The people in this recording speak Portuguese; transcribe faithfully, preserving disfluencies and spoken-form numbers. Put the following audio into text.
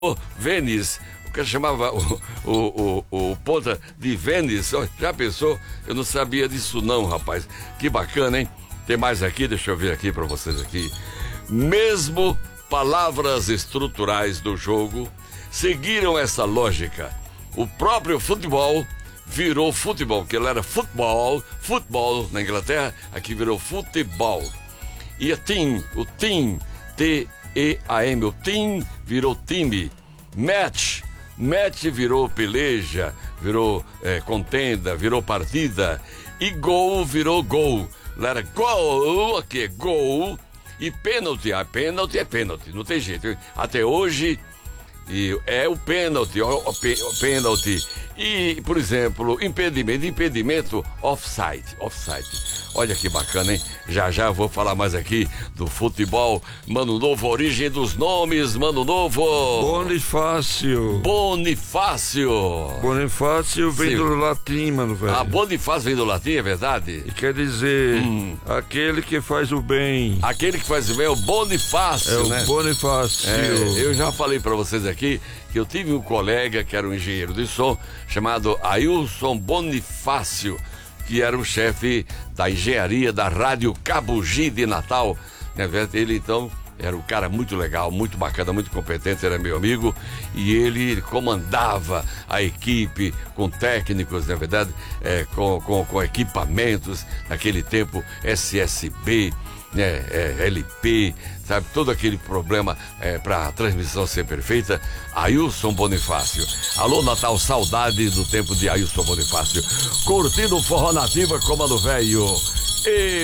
O Vênice, o que chamava o, o, o, o ponta de Vênice, já pensou? Eu não sabia disso não, rapaz. Que bacana, hein? Tem mais aqui, deixa eu ver aqui pra vocês aqui. Mesmo palavras estruturais do jogo seguiram essa lógica. O próprio futebol virou futebol, que ele era futebol, futebol na Inglaterra, aqui virou futebol. E a team, o team, T E A M, o team virou time. Match, match virou peleja, virou é, contenda, virou partida. E gol virou gol. Lá era gol, aqui é gol. E pênalti, a pênalti é pênalti, não tem jeito. Até hoje e é o pênalti, o, o pênalti. E, por exemplo, impedimento, impedimento, offside, offside. Olha que bacana, hein? Já já vou falar mais aqui do futebol. Mano Novo, origem dos nomes, Mano Novo. Bonifácio. Bonifácio. Bonifácio vem Sim. do latim, mano, velho. Ah, Bonifácio vem do latim, é verdade? E quer dizer, Hum. aquele que faz o bem. Aquele que faz o bem é o Bonifácio, É o né? Bonifácio. É, eu já falei pra vocês aqui que eu tive um colega que era um engenheiro de som chamado Ailson Bonifácio, que era o chefe da engenharia da Rádio Cabugi de Natal. Ele, então, era um cara muito legal, muito bacana, muito competente, era meu amigo, e ele comandava a equipe com técnicos, na verdade, é, com, com, com equipamentos, naquele tempo S S B, né, é, L P, sabe, todo aquele problema é, para a transmissão ser perfeita. Ailson Bonifácio. Alô, Natal, saudade do tempo de Ailson Bonifácio. Curtindo o forró nativa como a do velho. E